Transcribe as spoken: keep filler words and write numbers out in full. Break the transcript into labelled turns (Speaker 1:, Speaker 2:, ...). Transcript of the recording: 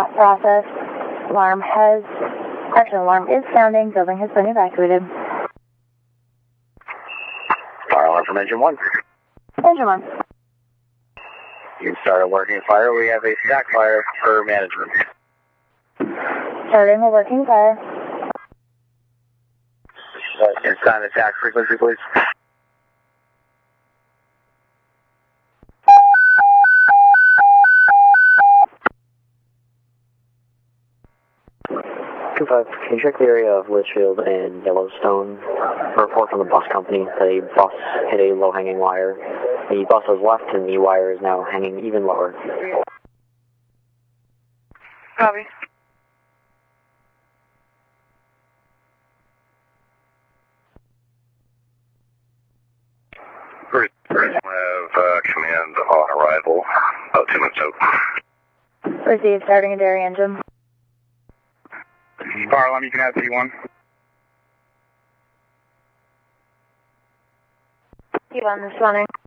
Speaker 1: not processed. Alarm has, actually alarm is sounding, building has been evacuated.
Speaker 2: Fire alarm from engine one.
Speaker 1: Engine one.
Speaker 2: You started working fire. We have a stack fire for management.
Speaker 1: Starting a working fire.
Speaker 2: Your sign attack frequency, please. two five, can you check the area of Litchfield and Yellowstone? A report from the bus company that a bus hit a low-hanging wire. The bus has left and the wire is now hanging even lower.
Speaker 3: Copy.
Speaker 4: First, first have uh, command on arrival, about two minutes out.
Speaker 1: Received, starting a dairy engine.
Speaker 3: Fire alarm, you can have T one.
Speaker 1: T one, responding.